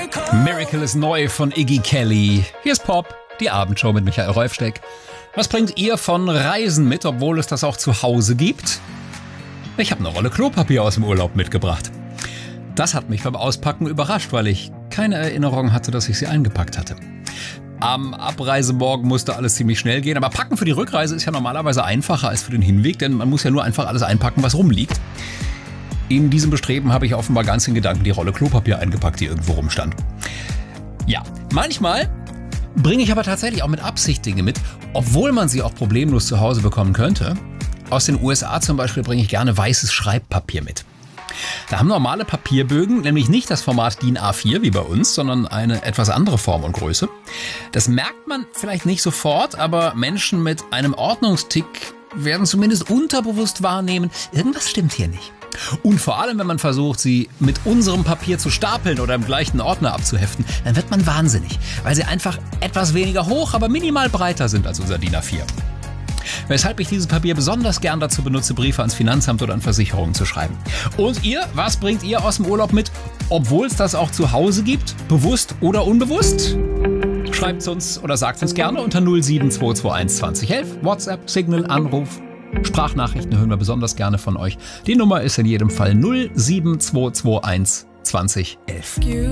Miracle ist neu von Iggy Kelly. Hier ist Pop, die Abendshow mit Michael Rolfsteck. Was bringt ihr von Reisen mit, obwohl es das auch zu Hause gibt? Ich habe eine Rolle Klopapier aus dem Urlaub mitgebracht. Das hat mich beim Auspacken überrascht, weil ich keine Erinnerung hatte, dass ich sie eingepackt hatte. Am Abreisemorgen musste alles ziemlich schnell gehen, aber Packen für die Rückreise ist ja normalerweise einfacher als für den Hinweg, denn man muss ja nur einfach alles einpacken, was rumliegt. In diesem Bestreben habe ich offenbar ganz in Gedanken die Rolle Klopapier eingepackt, die irgendwo rumstand. Ja, manchmal bringe ich aber tatsächlich auch mit Absicht Dinge mit, obwohl man sie auch problemlos zu Hause bekommen könnte. Aus den USA zum Beispiel bringe ich gerne weißes Schreibpapier mit. Da haben normale Papierbögen nämlich nicht das Format DIN A4 wie bei uns, sondern eine etwas andere Form und Größe. Das merkt man vielleicht nicht sofort, aber Menschen mit einem Ordnungstick werden zumindest unterbewusst wahrnehmen, irgendwas stimmt hier nicht. Und vor allem, wenn man versucht, sie mit unserem Papier zu stapeln oder im gleichen Ordner abzuheften, dann wird man wahnsinnig, weil sie einfach etwas weniger hoch, aber minimal breiter sind als unser DIN A4. Weshalb ich dieses Papier besonders gern dazu benutze, Briefe ans Finanzamt oder an Versicherungen zu schreiben. Und ihr, was bringt ihr aus dem Urlaub mit, obwohl es das auch zu Hause gibt, bewusst oder unbewusst? Schreibt uns oder sagt uns gerne unter 07221 2011, WhatsApp, Signal, Anruf, Sprachnachrichten hören wir besonders gerne von euch. Die Nummer ist in jedem Fall 07221 2011.